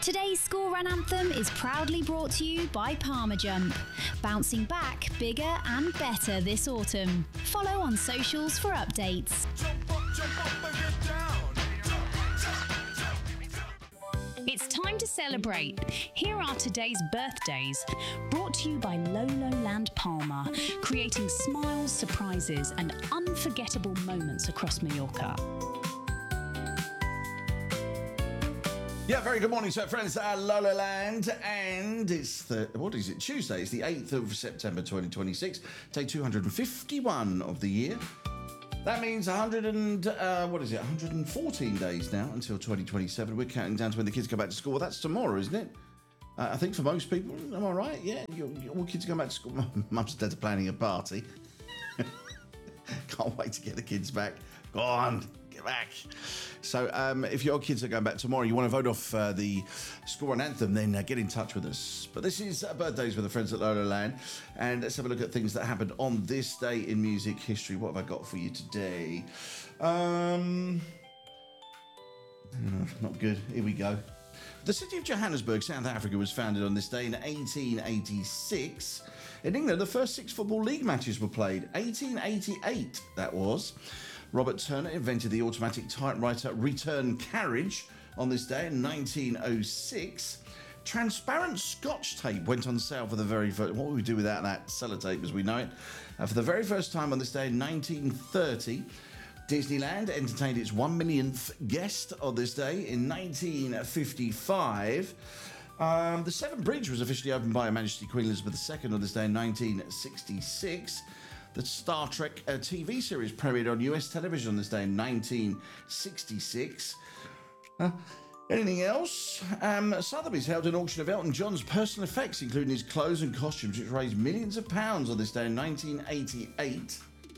Today's school run anthem is proudly brought to you by Parmajump. Bouncing back bigger and better this autumn. Follow on socials for updates. Jump up and get down. It's time to celebrate. Here are today's birthdays, brought to you by Lolo Land Palma, creating smiles, surprises and unforgettable moments across Mallorca. Yeah, very good morning, sir, friends at Lolo Land, and it's Tuesday. It's the 8th of September 2026, day 251 of the year. That means 114 days now until 2027. We're counting down to when the kids go back to school. Well, that's tomorrow, isn't it? I think for most people. Am I right? Yeah, all kids are going back to school. Mums and dads are planning a party. Can't wait to get the kids back. Go on, get back. So if your kids are going back tomorrow, you want to vote off the school run anthem, then get in touch with us. But this is Birthdays with the Friends at Lolo Land, and let's have a look at things that happened on this day in music history. What have I got for you today? Not good. Here we go. The city of Johannesburg, South Africa, was founded on this day in 1886. In England, the first 6 Football League matches were played. 1888, that was. Robert Turner invented the automatic typewriter return carriage on this day in 1906. Transparent Scotch tape went on sale for the very first... What would we do without that sellotape as we know it? For the very first time on this day in 1930... Disneyland entertained its 1 millionth guest on this day in 1955. The Severn Bridge was officially opened by Her Majesty Queen Elizabeth II on this day in 1966. The Star Trek TV series premiered on US television on this day in 1966. Anything else? Sotheby's held an auction of Elton John's personal effects, including his clothes and costumes, which raised millions of pounds on this day in 1988.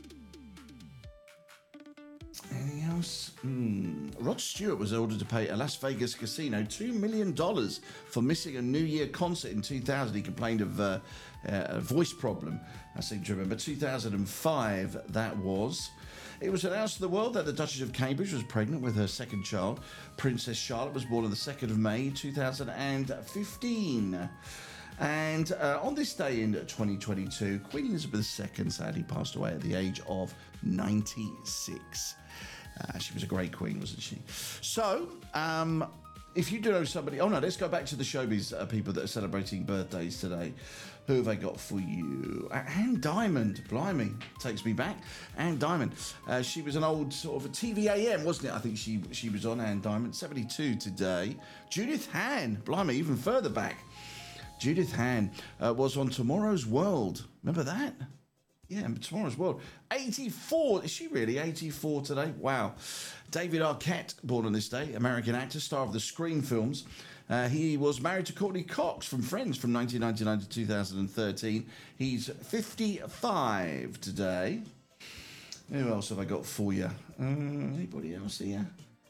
Anything else? Rod Stewart was ordered to pay a Las Vegas casino $2 million for missing a New Year concert in 2000. He complained of a voice problem, I seem to remember. 2005, that was. It was announced to the world that the Duchess of Cambridge was pregnant with her second child. Princess Charlotte was born on the 2nd of May, 2015. And on this day in 2022, Queen Elizabeth II sadly passed away at the age of 96. She was a great queen, wasn't she? So, if you do know somebody... Oh, no, let's go back to the showbiz people that are celebrating birthdays today. Who have I got for you? Anne Diamond. Blimey, takes me back. Anne Diamond. She was an old sort of a TVAM, wasn't it? I think she was on, Anne Diamond. 72 today. Judith Hann. Blimey, even further back. Judith Hann was on Tomorrow's World. Remember that? Yeah, Tomorrow's World. 84. Is she really 84 today? Wow. David Arquette, born on this day, American actor, star of the Scream films. He was married to Courtney Cox from Friends from 1999 to 2013. He's 55 today. Who else have I got for you? Anybody else here?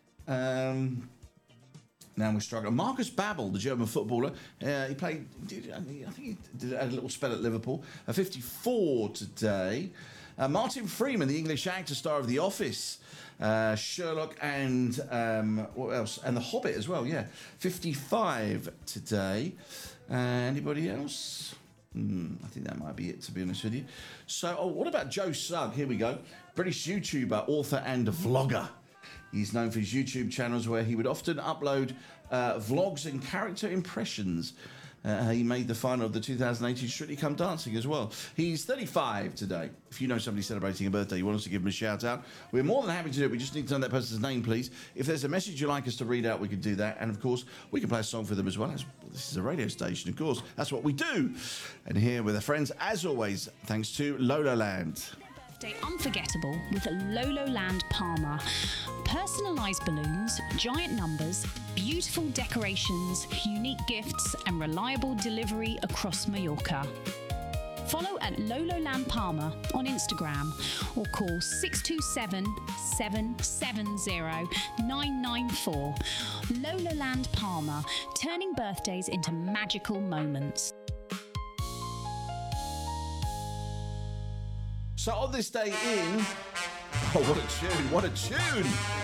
Now we're struggling. Marcus Babbel, the German footballer, he played, I think he had a little spell at Liverpool. 54 today. Martin Freeman, the English actor, star of The Office, Sherlock, and what else? And The Hobbit as well, yeah. 55 today. Anybody else? I think that might be it, to be honest with you. So, what about Joe Sugg? Here we go. British YouTuber, author, and vlogger. He's known for his YouTube channels where he would often upload vlogs and character impressions. He made the final of the 2018 Strictly Come Dancing as well. He's 35 today. If you know somebody celebrating a birthday, you want us to give them a shout out, we're more than happy to do it. We just need to know that person's name, please. If there's a message you'd like us to read out, we can do that. And of course, we can play a song for them as well. This is a radio station, of course. That's what we do. And here with our friends, as always, thanks to Lolo Land. Birthday unforgettable with Lolo Land Palma. Personalised balloons, giant numbers, beautiful decorations, unique gifts and reliable delivery across Mallorca. Follow at Lolo Land Palma on Instagram or call 627 770 994. Lolo Land Palma, turning birthdays into magical moments. So on this day in... Oh, what a tune, what a tune!